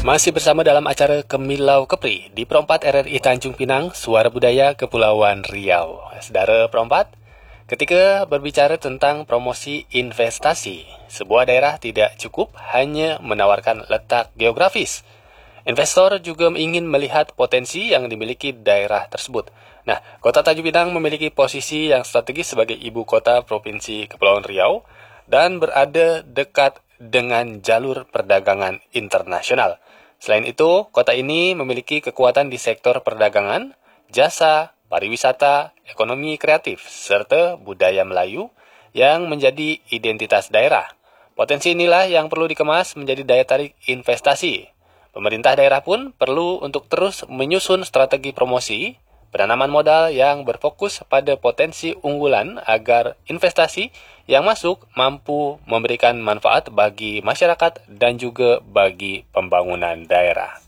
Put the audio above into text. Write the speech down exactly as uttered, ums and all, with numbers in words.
Masih bersama dalam acara Kemilau Kepri di Perempat R R I Tanjung Pinang, Suara Budaya Kepulauan Riau. Saudara Perempat, ketika berbicara tentang promosi investasi, sebuah daerah tidak cukup hanya menawarkan letak geografis. Investor juga ingin melihat potensi yang dimiliki daerah tersebut. Nah, Kota Tanjung Pinang memiliki posisi yang strategis sebagai ibu kota Provinsi Kepulauan Riau dan berada dekat dengan jalur perdagangan internasional. Selain itu, kota ini memiliki kekuatan di sektor perdagangan, jasa, pariwisata, ekonomi kreatif, serta budaya Melayu yang menjadi identitas daerah. Potensi inilah yang perlu dikemas menjadi daya tarik investasi. Pemerintah daerah pun perlu untuk terus menyusun strategi promosi, penanaman modal yang berfokus pada potensi unggulan agar investasi yang masuk mampu memberikan manfaat bagi masyarakat dan juga bagi pembangunan daerah.